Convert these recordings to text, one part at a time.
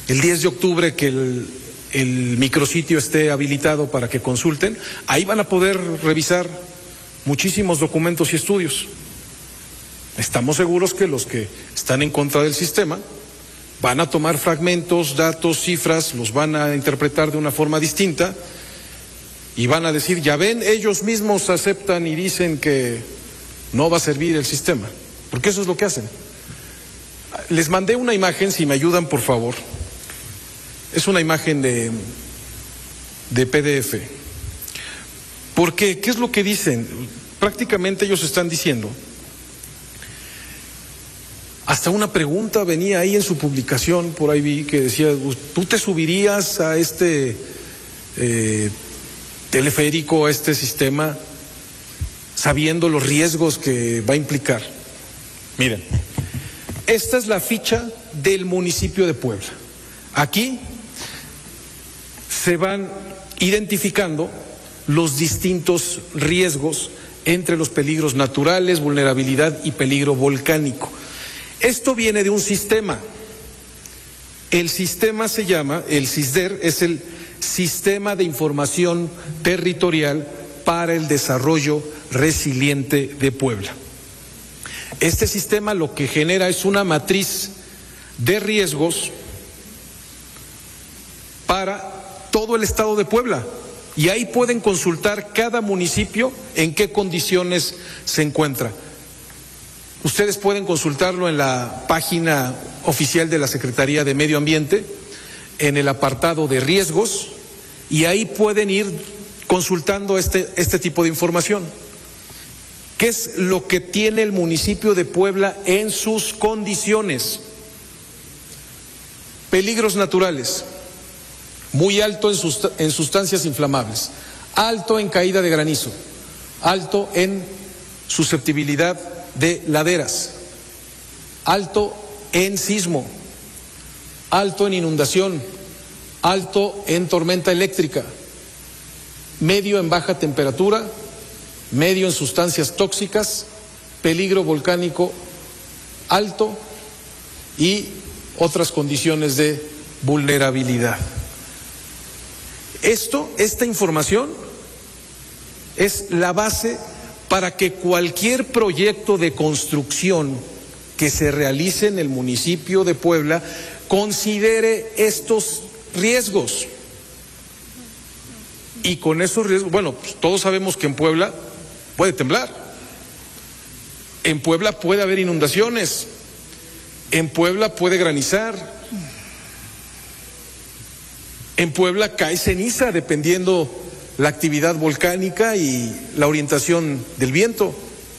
el 10 de octubre que el micrositio esté habilitado para que consulten, ahí van a poder revisar muchísimos documentos y estudios. Estamos seguros que los que están en contra del sistema van a tomar fragmentos, datos, cifras, los van a interpretar de una forma distinta y van a decir, ya ven, ellos mismos aceptan y dicen que no va a servir el sistema, porque eso es lo que hacen. Les mandé una imagen, si me ayudan por favor, es una imagen de PDF, porque ¿qué es lo que dicen? Prácticamente ellos están diciendo, hasta una pregunta venía ahí en su publicación, por ahí vi que decía, ¿tú te subirías a este teleférico, a este sistema, sabiendo los riesgos que va a implicar? Miren, esta es la ficha del municipio de Puebla. Aquí se van identificando los distintos riesgos entre los peligros naturales, vulnerabilidad y peligro volcánico. Esto viene de un sistema. El sistema se llama, el SISDER, es el Sistema de Información Territorial para el Desarrollo Resiliente de Puebla. Este sistema lo que genera es una matriz de riesgos para todo el estado de Puebla. Y ahí pueden consultar cada municipio en qué condiciones se encuentra. Ustedes pueden consultarlo en la página oficial de la Secretaría de Medio Ambiente, en el apartado de riesgos, y ahí pueden ir consultando este tipo de información. ¿Qué es lo que tiene el municipio de Puebla en sus condiciones? Peligros naturales, muy alto en sustancias inflamables, alto en caída de granizo, alto en susceptibilidad de laderas, alto en sismo, alto en inundación, alto en tormenta eléctrica, medio en baja temperatura, medio en sustancias tóxicas, peligro volcánico alto y otras condiciones de vulnerabilidad. Esta información es la base para que cualquier proyecto de construcción que se realice en el municipio de Puebla considere estos riesgos. Y con esos riesgos, bueno, pues todos sabemos que en Puebla puede temblar, en Puebla puede haber inundaciones, en Puebla puede granizar, en Puebla cae ceniza dependiendo la actividad volcánica y la orientación del viento.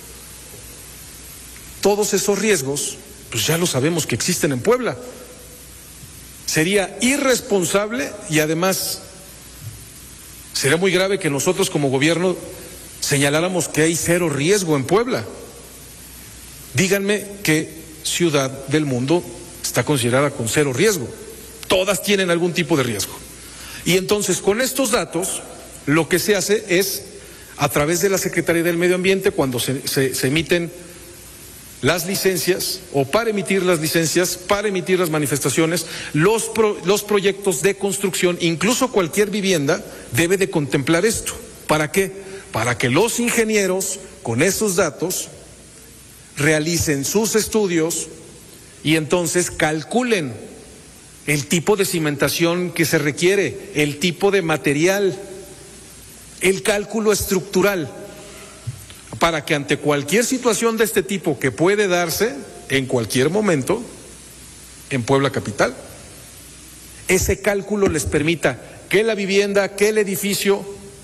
Todos esos riesgos, pues ya lo sabemos que existen en Puebla. Sería irresponsable y además sería muy grave que nosotros como gobierno señaláramos que hay cero riesgo en Puebla. Díganme qué ciudad del mundo está considerada con cero riesgo. Todas tienen algún tipo de riesgo. Y entonces con estos datos lo que se hace es, a través de la Secretaría del Medio Ambiente, cuando se emiten las licencias o para emitir las licencias, para emitir las manifestaciones, los proyectos de construcción, incluso cualquier vivienda, debe de contemplar esto. ¿Para qué? Para que los ingenieros con esos datos realicen sus estudios y entonces calculen el tipo de cimentación que se requiere, el tipo de material, el cálculo estructural, para que ante cualquier situación de este tipo que puede darse en cualquier momento en Puebla capital, ese cálculo les permita que la vivienda, que el edificio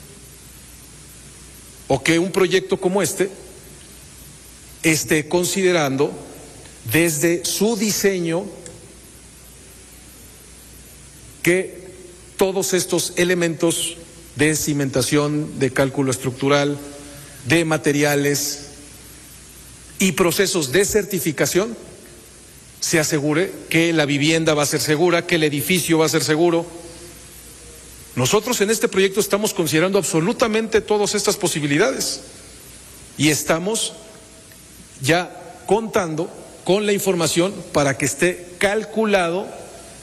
o que un proyecto como este esté considerando desde su diseño que todos estos elementos de cimentación, de cálculo estructural, de materiales y procesos de certificación, se asegure que la vivienda va a ser segura, que el edificio va a ser seguro. Nosotros en este proyecto estamos considerando absolutamente todas estas posibilidades y estamos ya contando con la información para que esté calculado